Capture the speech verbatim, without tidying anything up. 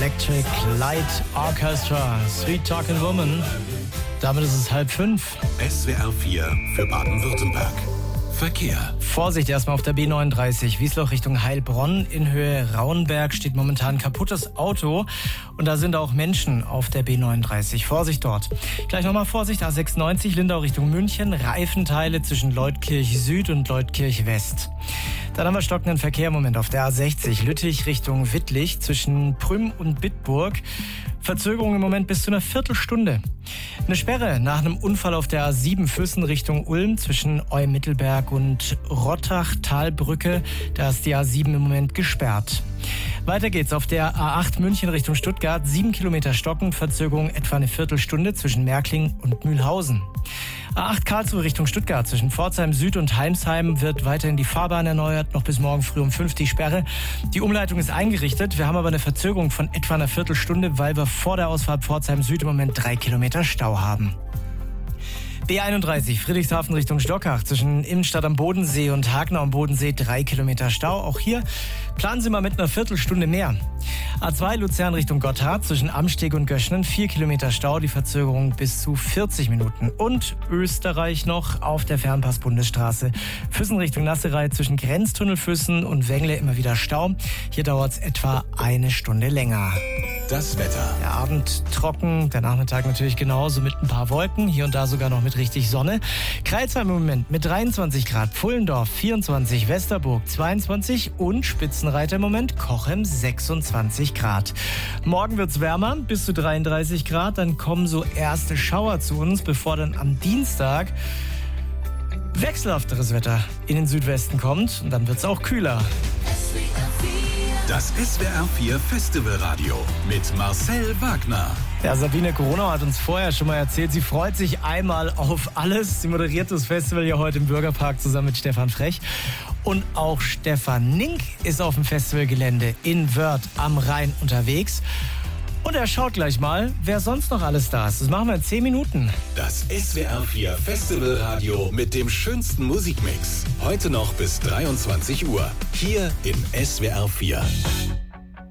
Electric Light Orchestra, Sweet Talking Woman. Damit ist es halb fünf. S W R vier für Baden-Württemberg. Verkehr. Vorsicht erstmal auf der B neununddreißig, Wiesloch Richtung Heilbronn. In Höhe Rauenberg steht momentan ein kaputtes Auto. Und da sind auch Menschen auf der B neununddreißig. Vorsicht dort. Gleich nochmal Vorsicht, A sechsundneunzig, Lindau Richtung München. Reifenteile zwischen Leutkirch Süd und Leutkirch West. Dann haben wir stockenden Verkehr im Moment auf der A sechzig, Lüttich Richtung Wittlich zwischen Prüm und Bitburg. Verzögerung im Moment bis zu einer Viertelstunde. Eine Sperre nach einem Unfall auf der A sieben Füssen Richtung Ulm zwischen Eu-Mittelberg und Rottach-Talbrücke. Da ist die A sieben im Moment gesperrt. Weiter geht's auf der A acht München Richtung Stuttgart. Sieben Kilometer Stocken, Verzögerung etwa eine Viertelstunde zwischen Märkling und Mühlhausen. A acht Karlsruhe Richtung Stuttgart zwischen Pforzheim Süd und Heimsheim wird weiterhin die Fahrbahn erneuert. Noch bis morgen früh um fünf die Sperre. Die Umleitung ist eingerichtet. Wir haben aber eine Verzögerung von etwa einer Viertelstunde, weil wir vor der Ausfahrt Pforzheim Süd im Moment drei Kilometer Stau haben. B einunddreißig, Friedrichshafen Richtung Stockach, zwischen Innenstadt am Bodensee und Hagenau am Bodensee, drei Kilometer Stau. Auch hier planen Sie mal mit einer Viertelstunde mehr. A zwei Luzern Richtung Gotthard, zwischen Amsteg und Göschnen, vier Kilometer Stau, die Verzögerung bis zu vierzig Minuten. Und Österreich noch auf der Fernpass-Bundesstraße, Füssen Richtung Nasserei, zwischen Grenztunnel Füssen und Wengle immer wieder Stau. Hier dauert es etwa eine Stunde länger. Das Wetter. Der Abend trocken, der Nachmittag natürlich genauso mit ein paar Wolken, hier und da sogar noch mit richtig Sonne. Kreilsheim im Moment mit dreiundzwanzig Grad, Pfullendorf vierundzwanzig, Westerburg zweiundzwanzig und Spitzenreiter im Moment Cochem sechsundzwanzig Grad. Morgen wird's wärmer, bis zu dreiunddreißig Grad, dann kommen so erste Schauer zu uns, bevor dann am Dienstag wechselhafteres Wetter in den Südwesten kommt und dann wird's auch kühler. Das S W R vier Festivalradio mit Marcel Wagner. Ja, Sabine Corona hat uns vorher schon mal erzählt, sie freut sich einmal auf alles. Sie moderiert das Festival ja heute im Bürgerpark zusammen mit Stefan Frech. Und auch Stefan Nink ist auf dem Festivalgelände in Wörth am Rhein unterwegs. Und er schaut gleich mal, wer sonst noch alles da ist. Das machen wir in zehn Minuten. Das S W R vier Festivalradio mit dem schönsten Musikmix. Heute noch bis dreiundzwanzig Uhr. Hier in S W R vier.